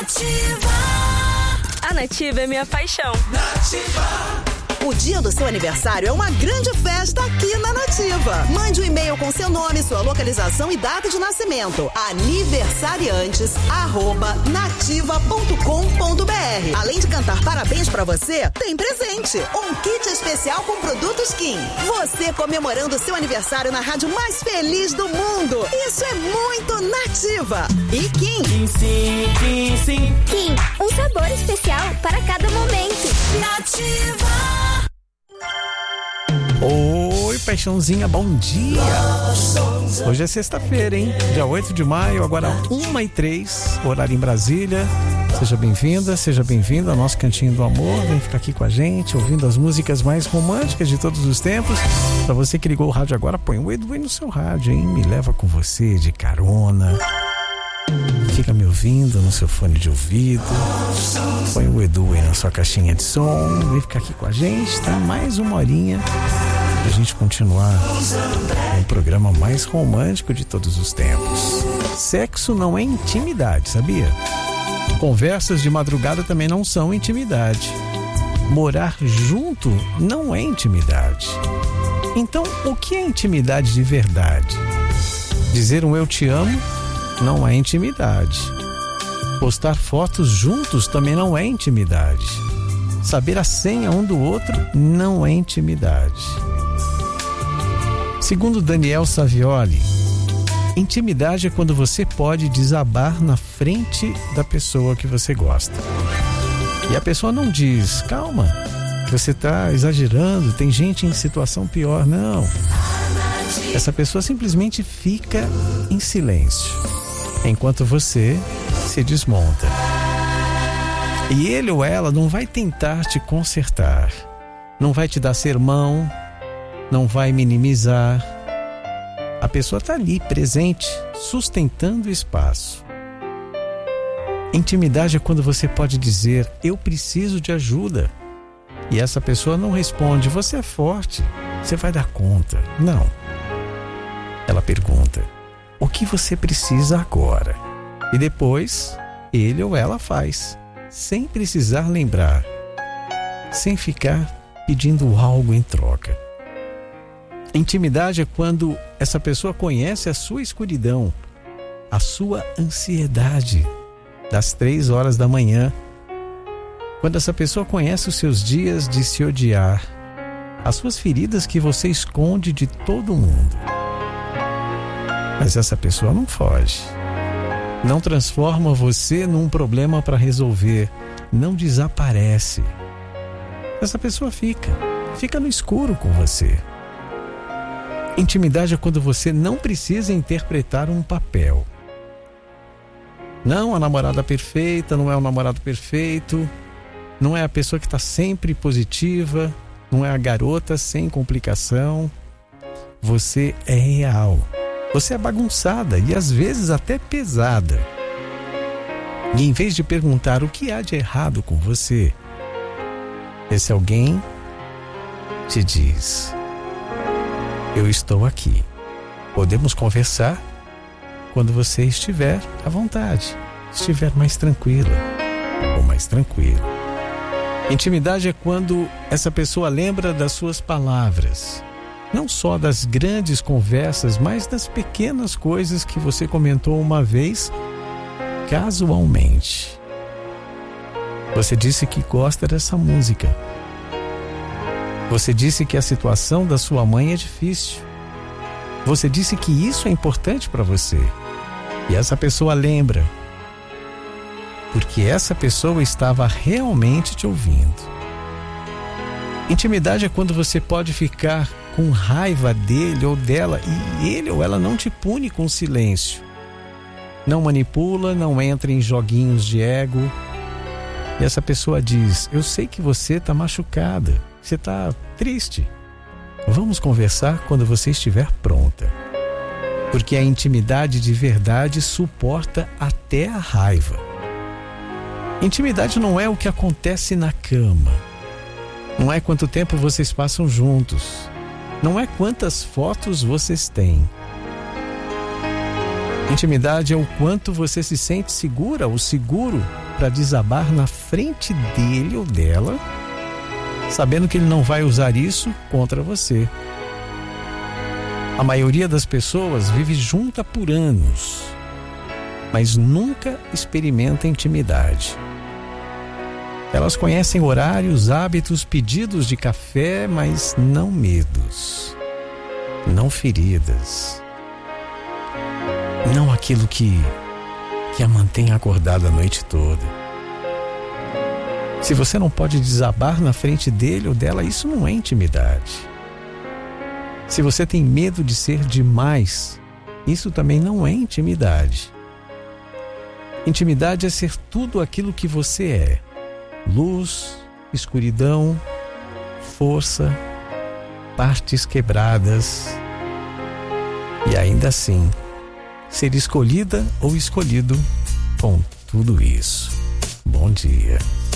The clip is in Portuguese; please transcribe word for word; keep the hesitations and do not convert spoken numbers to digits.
Nativa. A Nativa é minha paixão. Nativa. O dia do seu aniversário é uma grande festa aqui na Nativa. Mande um e-mail com seu nome, sua localização e data de nascimento. Aniversariantes arroba nativa ponto com ponto br. Além de cantar parabéns pra você, tem presente. Um kit especial com produtos Kim. Você comemorando seu aniversário na rádio mais feliz do mundo. Isso é muito Nativa. E Kim. Kim, sim, Kim, sim. Kim, um sabor especial para cada momento. Nativa. Oi, paixãozinha, bom dia! Hoje é sexta-feira, hein? Dia oito de maio, agora uma e três, horário em Brasília. Seja bem-vinda, seja bem-vindo ao nosso Cantinho do Amor. Vem ficar aqui com a gente, ouvindo as músicas mais românticas de todos os tempos. Pra você que ligou o rádio agora, põe o Edu aí no seu rádio, hein? Me leva com você de carona. Fica me ouvindo no seu fone de ouvido. Põe o Edu aí na sua caixinha de som. Vem ficar aqui com a gente. Tem mais uma horinha pra gente continuar com o programa mais romântico de todos os tempos. Sexo não é intimidade, sabia? Conversas de madrugada também não são intimidade. Morar junto não é intimidade. Então, o que é intimidade de verdade? Dizer um eu te amo não é intimidade. Postar fotos juntos também não é intimidade. Saber a senha um do outro não é intimidade. Segundo Daniel Savioli, intimidade é quando você pode desabar na frente da pessoa que você gosta. E a pessoa não diz, calma, você está exagerando, tem gente em situação pior. Não. Essa pessoa simplesmente fica em silêncio enquanto você se desmonta. E ele ou ela não vai tentar te consertar, não vai te dar sermão, não vai minimizar. A pessoa está ali, presente, sustentando o espaço. Intimidade é quando você pode dizer, eu preciso de ajuda. E essa pessoa não responde, você é forte, você vai dar conta. Não. Ela pergunta, o que você precisa agora? E depois, ele ou ela faz, sem precisar lembrar, sem ficar pedindo algo em troca. Intimidade é quando essa pessoa conhece a sua escuridão, a sua ansiedade das três horas da manhã. Quando essa pessoa conhece os seus dias de se odiar, as suas feridas que você esconde de todo mundo. Mas essa pessoa não foge, não transforma você num problema para resolver, não desaparece. Essa pessoa fica, fica no escuro com você. Intimidade é quando você não precisa interpretar um papel. Não a namorada perfeita, não é o namorado perfeito, não é a pessoa que está sempre positiva, não é a garota sem complicação. Você é real. Você é bagunçada e às vezes até pesada. E em vez de perguntar o que há de errado com você, esse alguém te diz, eu estou aqui. Podemos conversar quando você estiver à vontade, estiver mais tranquila ou mais tranquilo. Intimidade é quando essa pessoa lembra das suas palavras. Não só das grandes conversas, mas das pequenas coisas que você comentou uma vez, casualmente. Você disse que gosta dessa música. Você disse que a situação da sua mãe é difícil. Você disse que isso é importante para você. E essa pessoa lembra. Porque essa pessoa estava realmente te ouvindo. Intimidade é quando você pode ficar com raiva dele ou dela e ele ou ela não te pune com silêncio. Não manipula, não entra em joguinhos de ego. E essa pessoa diz, eu sei que você está machucada, você está triste. Vamos conversar quando você estiver pronta. Porque a intimidade de verdade suporta até a raiva. Intimidade não é o que acontece na cama. Não é quanto tempo vocês passam juntos. Não é quantas fotos vocês têm. Intimidade é o quanto você se sente segura ou seguro para desabar na frente dele ou dela, sabendo que ele não vai usar isso contra você. A maioria das pessoas vive junta por anos, mas nunca experimenta intimidade. Elas conhecem horários, hábitos, pedidos de café, mas não medos, não feridas, não aquilo que, que a mantém acordada a noite toda. Se você não pode desabar na frente dele ou dela, isso não é intimidade. Se você tem medo de ser demais, isso também não é intimidade. Intimidade é ser tudo aquilo que você é: luz, escuridão, força, partes quebradas. E ainda assim, ser escolhida ou escolhido com tudo isso. Bom dia.